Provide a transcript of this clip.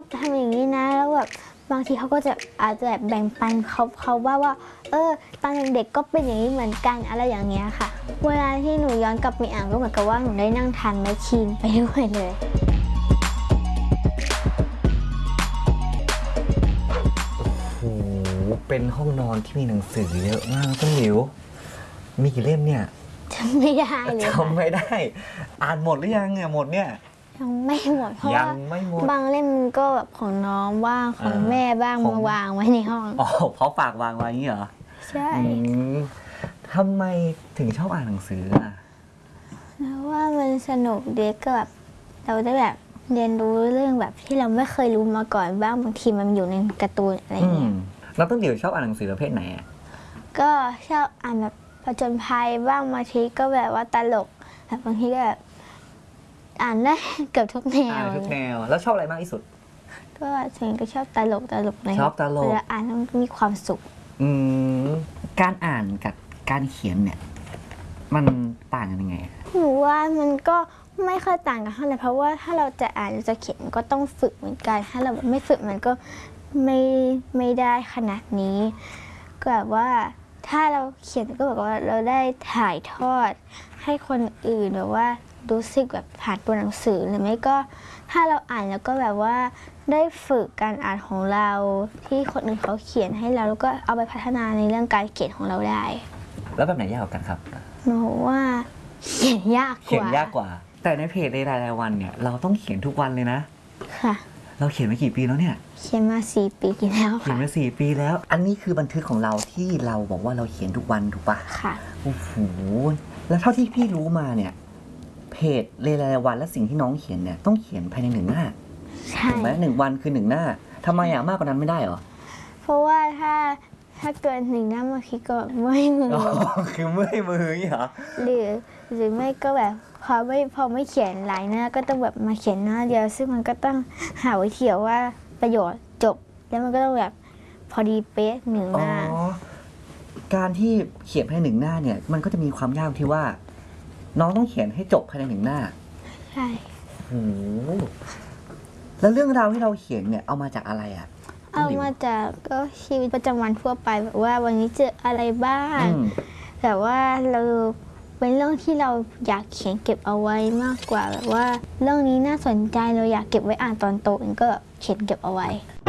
ทำอย่างนี้นะแล้วแบบบางทีเขาก็จะอาจจะแบบแบ่งปันเขาว่าตอนเด็กๆก็เป็นอย่างนี้เหมือนกันอะไรอย่างเงี้ยค่ะเวลาที่หนูย้อนกลับไปอ่านก็เหมือนกับว่าหนูได้นั่งทานแมชชีนไปด้วยเลยโอ้โหเป็นห้องนอนที่มีหนังสือเยอะมากต้นหลิวมีกี่เล่มเนี่ยจำไม่ได้เลยจำไม่ได้อ่านหมดหรือยังเนี่ยหมดเนี่ยยังไม่หมดเพราะว่าบางเล่มก็แบบของน้องบ้างของแม่บ้างมาวางไว้ในห้องอ๋อเพราะฝากวางไว้อย่างนี้เหรอใช่ทำไมถึงชอบอ่านหนังสืออ่ะเพราะว่ามันสนุกดีก็แบบเราได้แบบเรียนรู้เรื่องแบบที่เราไม่เคยรู้มาก่อนบ้างบางทีมันอยู่ในการ์ตูนอะไรอย่างเงี้ยแล้วต้นเดี๋ยวชอบอ่านหนังสือประเภทไหนอ่ะก็ชอบอ่านแบบผจญภัยบ้างบางทีก็แบบว่าตลกแบบบางทีก็แบบอ่านได้เกือบทุกแนวทุกแนวแล้วชอบอะไรมากที่สุดก็ส่วนใหญ่ก็ชอบตลกเลยชอบตลกเวลาอ่านมันมีความสุขการอ่านกับการเขียนเนี่ยมันต่างกันยังไงหนูว่ามันก็ไม่ค่อยต่างกันเท่าไหร่เพราะว่าถ้าเราจะอ่านเราจะเขียนก็ต้องฝึกเหมือนกันถ้าเราไม่ฝึกมันก็ไม่ได้ขนาดนี้ก็แบบว่าถ้าเราเขียนก็แบบว่าเราได้ถ่ายทอดให้คนอื่นแบบว่ารู้สึกแบบผ่านตัวหนังสือหรือไม่ก็ถ้าเราอ่านแล้วก็แบบว่าได้ฝึกการอ่านของเราที่คนอื่นเขาเขียนให้เราแล้วก็เอาไปพัฒนาในเรื่องการเขียนของเราได้แล้วแบบไหนยากกว่ากันครับหนูว่าเขียนยากกว่าแต่ในเพจในรายวันเนี่ยเราต้องเขียนทุกวันเลยนะค่ะเราเขียนมากี่ปีแล้วเนี่ยเขียนมา4 ปีแล้วเขียนมา4 ปีแล้วอันนี้คือบันทึกของเราที่เราบอกว่าเราเขียนทุกวันถูกปะค่ะโอ้โหแล้วเท่าที่พี่รู้มาเนี่ยเพจเรรายวันและสิ่งที่น้องเขียนเนี่ยต้องเขียนภายใน1 หน้าถูกไหม1 วันคือ1 หน้าทำไมอ่ะมากกว่านั้นไม่ได้เหรอเพราะว่าถ้าเกิน1 หน้าบางทีก็เมื่อยมือคือเมื่อยมือเหรอหรือไม่ก็แบบพอไม่เขียนหลายหน้าก็ต้องแบบมาเขียนหน้าเดียวซึ่งมันก็ต้องหาวิธีว่าประโยชน์จบแล้วมันก็ต้องแบบพอดีเป๊ะ1 หน้าการที่เขียนภายใน1 หน้าเนี่ยมันก็จะมีความยากที่ว่าน้องต้องเขียนให้จบภายใน1 หน้าใช่โอ้แล้วเรื่องราวที่เราเขียนเนี่ยเอามาจากอะไรอ่ะเอามาจากก็ชีวิตประจำวันทั่วไปแบบว่าวันนี้เจออะไรบ้างแต่ว่าเราเป็นเรื่องที่เราอยากเขียนเก็บเอาไว้มากกว่าแบบว่าเรื่องนี้น่าสนใจเราอยากเก็บไว้อ่านตอนโตเองก็เขียนเก็บเอาไว้